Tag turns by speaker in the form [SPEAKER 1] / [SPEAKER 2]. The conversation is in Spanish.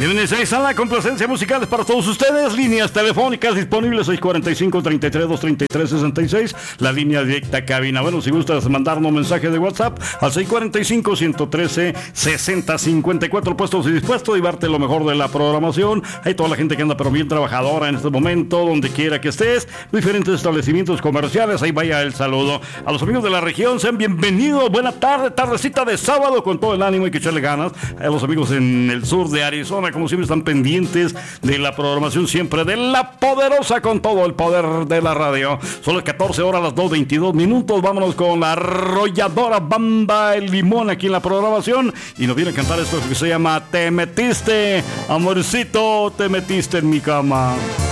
[SPEAKER 1] Bienvenidos a la complacencia musicales para todos ustedes. Líneas telefónicas disponibles 645-33-233-66. La línea directa cabina. Bueno, si gustas mandarnos un mensaje de WhatsApp al 645-113-6054. Puestos y dispuestos a llevarte lo mejor de la programación. Hay toda la gente que anda pero bien trabajadora en este momento, donde quiera que estés. Diferentes establecimientos comerciales. Ahí vaya el saludo. A los amigos de la región, sean bienvenidos. Buena tarde, tardecita de sábado con todo el ánimo y que echarle ganas. A los amigos en el sur de Arizona, como siempre, están pendientes de la programación siempre de La Poderosa, con todo el poder de la radio. Son las 14 horas, las 2:22. Vámonos con la arrolladora Banda El Limón aquí en la programación. Y nos viene a cantar esto que se llama Te metiste, amorcito, te metiste en mi cama.